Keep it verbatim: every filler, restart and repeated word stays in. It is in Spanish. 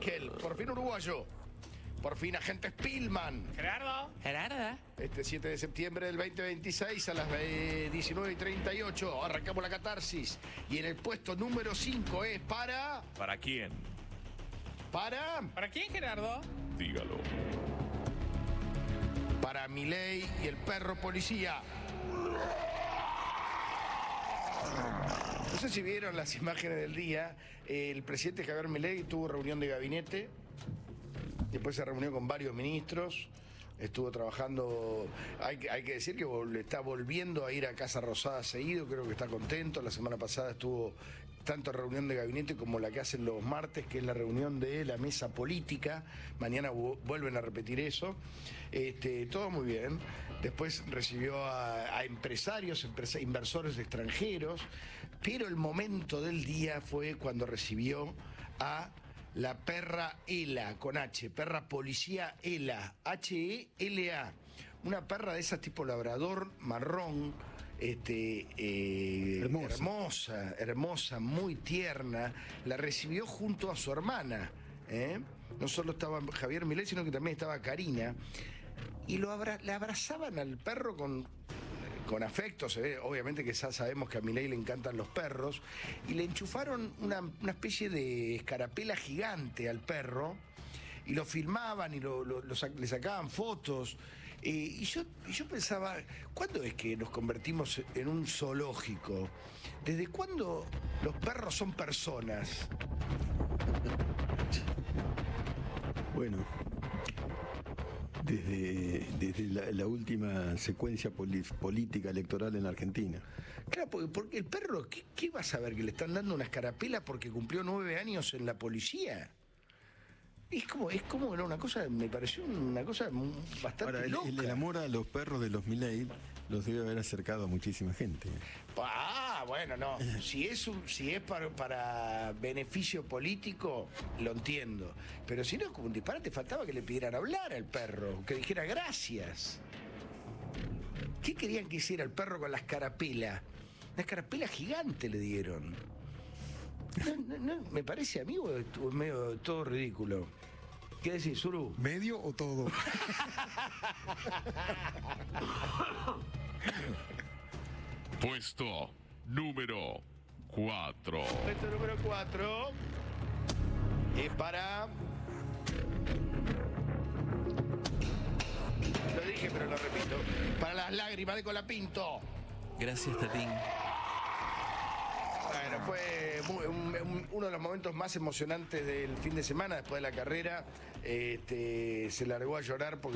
Miquel, por fin uruguayo. Por fin agente Spillman. Gerardo. Gerardo. Este siete de septiembre del veinte veintiséis a las diecinueve y treinta y ocho arrancamos la catarsis. Y en el puesto número cinco es para... ¿Para quién? Para... ¿Para quién, Gerardo? Dígalo. Para Milei y el perro policía. No sé si vieron las imágenes del día. El presidente Javier Milei tuvo reunión de gabinete. Después se reunió con varios ministros. Estuvo trabajando, hay, hay que decir que vol, está volviendo a ir a Casa Rosada seguido, creo que está contento. La semana pasada estuvo tanto reunión de gabinete como la que hacen los martes, que es la reunión de la mesa política. Mañana vuelven a repetir eso. Este, todo muy bien. Después recibió a, a empresarios, empresa, inversores extranjeros, pero el momento del día fue cuando recibió a la perra Ela, con H, perra policía Ela, H E L A, una perra de esas tipo labrador, marrón, este, eh, hermosa. hermosa, hermosa, muy tierna. La recibió junto a su hermana, ¿eh? No solo estaba Javier Milei, sino que también estaba Karina, y lo abra, le abrazaban al perro con... con afecto, se ve, obviamente que ya sabemos que a Milei le encantan los perros, y le enchufaron una, una especie de escarapela gigante al perro, y lo filmaban y lo, lo, lo, le sacaban fotos, eh, y yo, y yo pensaba, ¿cuándo es que nos convertimos en un zoológico? ¿Desde cuándo los perros son personas? Bueno, desde, desde la, la última secuencia poli, política electoral en Argentina. Claro, porque, porque el perro, ¿qué, ¿qué va a saber? ¿Que le están dando una escarapela porque cumplió nueve años en la policía? Es como, es como una cosa, me pareció una cosa bastante Ahora, el, loca. el, el amor a los perros de los Milei los debe haber acercado a muchísima gente. Ah, bueno, no. Si es, un, si es para, para beneficio político, lo entiendo. Pero si no, es como un disparate, faltaba que le pidieran hablar al perro, que dijera gracias. ¿Qué querían que hiciera el perro con la escarapela? Una escarapela gigante le dieron. No, no, no, me parece a mí o es medio todo ridículo. ¿Qué decís, Zuru? ¿Medio o todo? Puesto número cuatro. Puesto número cuatro es para... Lo dije, pero lo repito. Para las lágrimas de Colapinto. Gracias, Tatín. Bueno, fue muy, un, un, uno de los momentos más emocionantes del fin de semana. Después de la carrera, este, se largó a llorar porque